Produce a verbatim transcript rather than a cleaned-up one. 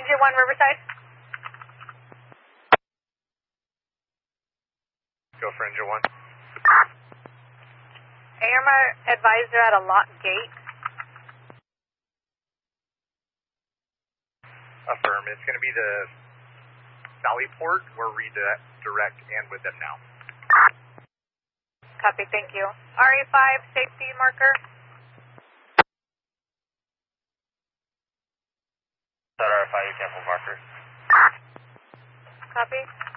Engine one, Riverside. Go for engine one. A M R advisor at a lock gate. Affirm. It's going to be the Valley Port. We're redirect and with them now. Copy, thank you. R A five, safety marker. R A five, careful marker. Copy.